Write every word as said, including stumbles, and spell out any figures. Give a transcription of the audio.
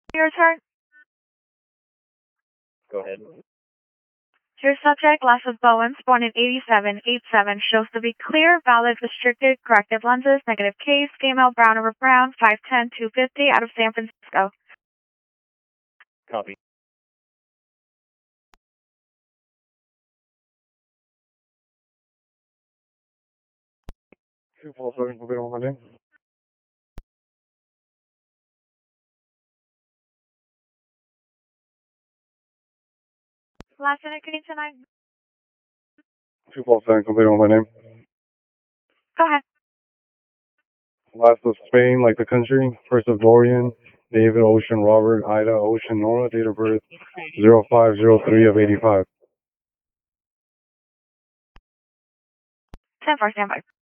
Your turn. Go ahead. Your subject, Laszlo Bowens, born in eighty-seven, eighty-seven, shows to be clear, valid, restricted, corrective lenses, negative case, female, brown over brown, five ten, two fifty, out of San Francisco. Copy. two four seven, complete on my name. Last indicating tonight. two four seven, complete on my name. Go ahead. Last of Spain, like the country. First of Dorian, David, Ocean, Robert, Ida, Ocean, Nora. Date of birth zero five zero three of eighty-five. ten four, standby.